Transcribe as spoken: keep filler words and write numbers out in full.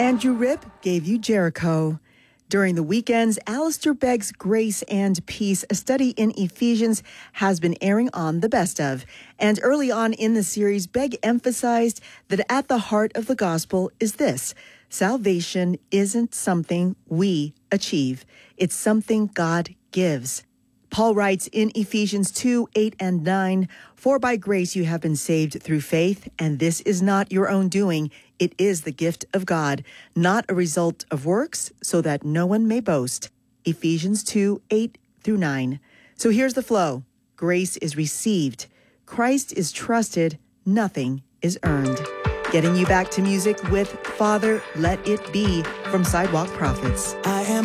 Andrew Ripp gave you Jericho. During the weekends, Alistair Begg's Grace and Peace, a study in Ephesians, has been airing on The Best Of. And early on in the series, Begg emphasized that at the heart of the gospel is this: salvation isn't something we achieve. It's something God gives. Paul writes in Ephesians two, eight and nine, "For by grace you have been saved through faith, and this is not your own doing. It is the gift of God, not a result of works, so that no one may boast." Ephesians two, eight through nine. So here's the flow. Grace is received. Christ is trusted. Nothing is earned. Getting you back to music with Father, Let It Be from Sidewalk Prophets. I am